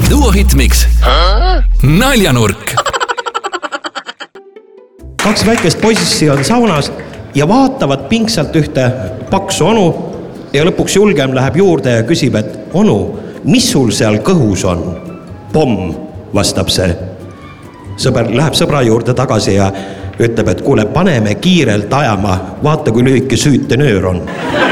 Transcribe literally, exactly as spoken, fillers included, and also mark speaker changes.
Speaker 1: Duo Hitmix naljanurk.
Speaker 2: Kaks väikest poissi on saunas ja vaatavad pingsalt ühte paksu onu ja lõpuks julgem läheb juurde ja küsib, et onu, mis sul seal kõhus on? Pomm, vastab see. Sõber läheb sõbra juurde tagasi ja ütleb, et kuule, paneme kiirelt ajama, vaata kui lühike süütenöör on.